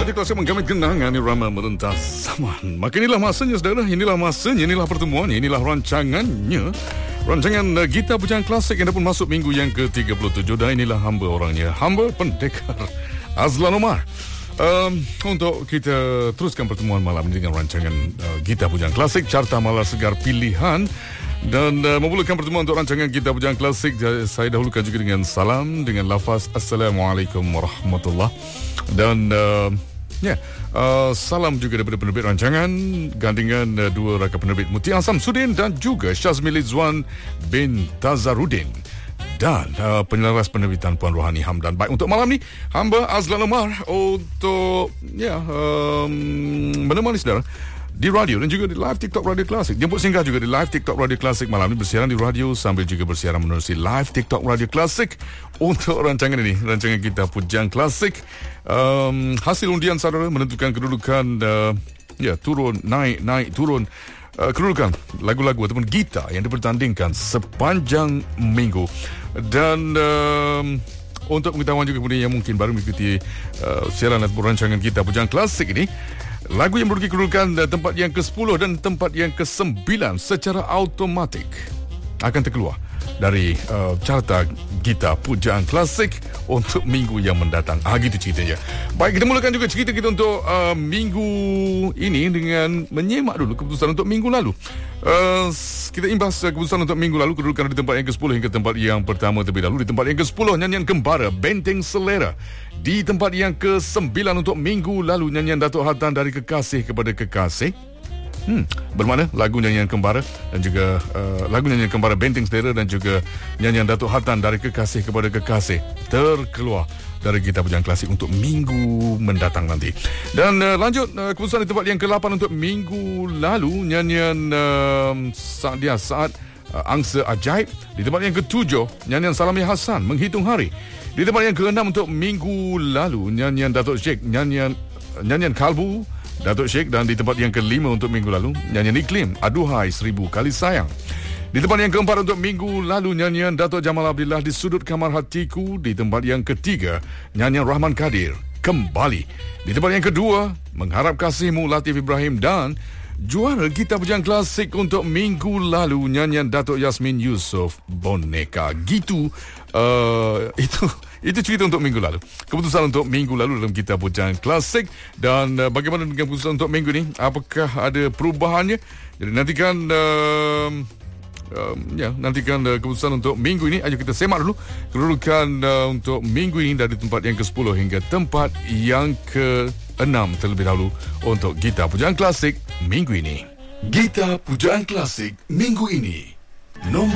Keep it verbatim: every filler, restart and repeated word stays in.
Radio Klasik menggamit kenangan irama merentas zaman. Maka inilah masanya saudara, inilah masanya, inilah pertemuan, inilah rancangannya. Rancangan uh, Gita Pujaan Klasik yang dah pun masuk minggu yang ke tiga puluh tujuh. Dan inilah hamba orangnya, hamba pendekar Azlan Omar. Um, untuk kita teruskan pertemuan malam ini dengan rancangan uh, Gita Pujaan Klasik, carta malar segar pilihan. Dan uh, memulakan pertemuan untuk rancangan Gita Pujaan Klasik, saya dahulukan juga dengan salam, dengan lafaz Assalamualaikum warahmatullahi. Dan uh, ya, yeah, uh, salam juga daripada penerbit rancangan gandingan uh, dua rakan penerbit Mutia Samsudin dan juga Syazmi Lizwan bin Tazarudin. Dan uh, penyelaras penerbitan Puan Rohani Hamdan. Baik, untuk malam ni hamba Azlan Omar untuk ya yeah, um, menemani saudara di radio dan juga di live TikTok Radio Klasik. Jemput singgah juga di live TikTok Radio Klasik malam ini, bersiaran di radio sambil juga bersiaran menerusi live TikTok Radio Klasik untuk rancangan ini, rancangan Gita Pujaan Klasik. Um, hasil undian saudara menentukan kedudukan uh, ya turun naik naik turun uh, kedudukan lagu-lagu ataupun gita yang dipertandingkan sepanjang minggu. Dan um, untuk pengetahuan juga kemudian yang mungkin baru mengikuti uh, siaran ataupun rancangan Gita Pujaan Klasik ini, lagu yang menduduki kedudukan tempat yang ke sepuluh dan tempat yang ke sembilan secara automatik akan terkeluar dari uh, carta Gita Pujaan Klasik untuk minggu yang mendatang. Ah, gitu ceritanya. Baik, kita mulakan juga cerita kita untuk uh, minggu ini dengan menyemak dulu keputusan untuk minggu lalu. Uh, kita imbas uh, keputusan untuk minggu lalu, kedudukan di tempat yang ke sepuluh hingga tempat yang pertama terlebih dahulu. Di tempat yang ke sepuluh, nyanyian Kembara Benteng Selera. Di tempat yang ke sembilan untuk minggu lalu, nyanyian Datuk Hatan Dari Kekasih Kepada Kekasih. Hmm, bermakna lagu nyanyian Kembara dan juga uh, lagu nyanyian Kembara Benteng Selera dan juga nyanyian Datuk Hatan Dari Kekasih Kepada Kekasih terkeluar dari Gita Pujaan Klasik untuk minggu mendatang nanti. Dan uh, lanjut uh, keputusan di tempat yang ke lapan untuk minggu lalu, nyanyian uh, Saat Dia Saat uh, Angsa Ajaib. Di tempat yang ketujuh, nyanyian Salami Hasan Menghitung Hari. Di tempat yang keenam untuk minggu lalu, nyanyian Datuk Sheikh, nyanyian nyanyian Kalbu Datuk Sheikh. Dan di tempat yang kelima untuk minggu lalu, nyanyian Iklim Aduhai Seribu Kali Sayang. Di tempat yang keempat untuk minggu lalu, nyanyian Datuk Jamal Abdillah Di Sudut Kamar Hatiku. Di tempat yang ketiga, nyanyian Rahman Kadir Kembali. Di tempat yang kedua, Mengharap Kasihmu Latif Ibrahim. Dan juara Gita Pujaan Klasik untuk minggu lalu, nyanyian Datuk Yasmin Yusof Boneka. Gitu uh, itu itu cerita untuk minggu lalu. Keputusan untuk minggu lalu dalam Gita Pujaan Klasik. Dan uh, bagaimana dengan keputusan untuk minggu ni? Apakah ada perubahannya? Jadi nantikan uh, uh, ya nantikan uh, keputusan untuk minggu ini. Ayo kita semak dulu kedudukan uh, untuk minggu ini dari tempat yang ke sepuluh hingga tempat yang ke enam terlebih dahulu untuk Gita Pujaan Klasik minggu ini. Gita Pujaan Klasik minggu ini. Nombor